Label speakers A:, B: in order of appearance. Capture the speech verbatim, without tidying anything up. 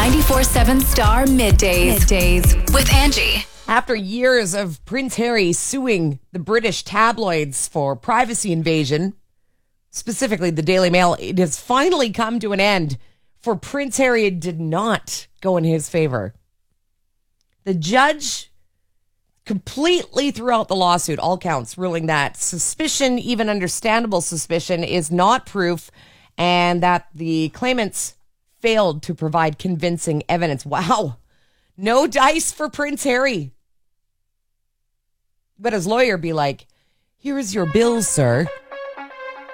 A: ninety-four point seven Star Middays. Middays with Angie.
B: After years of Prince Harry suing the British tabloids for privacy invasion, specifically the Daily Mail, it has finally come to an end, for Prince Harry did not go in his favor. The judge completely threw out the lawsuit, all counts, ruling that suspicion, even understandable suspicion, is not proof, and that the claimants failed to provide convincing evidence. Wow. No dice for Prince Harry. But his lawyer be like, here is your bill, sir.